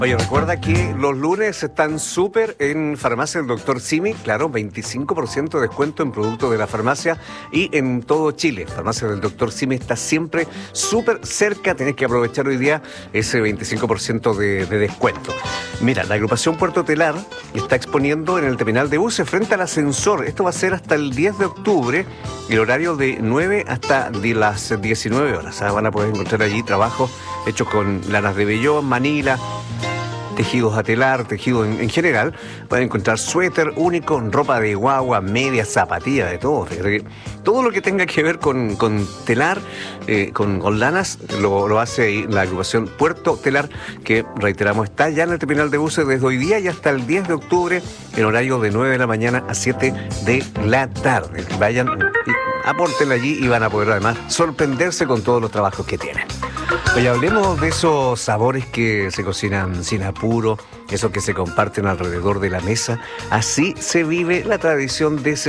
Oye, recuerda que los lunes están súper en Farmacia del Dr. Simi, claro, 25% de descuento en productos de la farmacia y en todo Chile. Farmacia del Dr. Simi está siempre súper cerca, tenés que aprovechar hoy día ese 25% de descuento. Mira, la agrupación Puerto Telar está exponiendo en el terminal de buses frente al ascensor. Esto va a ser hasta el 10 de octubre, el horario de 9 hasta las 19 horas. Van a poder encontrar allí trabajos hechos con lanas de vellón, manila, tejidos a telar, tejido en general. Pueden encontrar suéter único, ropa de guagua, medias, zapatillas, de todo. Todo lo que tenga que ver con telar, con lanas, lo hace ahí la agrupación Puerto Telar, que reiteramos está ya en el terminal de buses desde hoy día y hasta el 10 de octubre, en horario de 9 de la mañana a 7 de la tarde. Vayan, apórtenla allí y van a poder además sorprenderse con todos los trabajos que tienen. Oye, hablemos de esos sabores que se cocinan sin apuro, esos que se comparten alrededor de la mesa. Así se vive la tradición de ese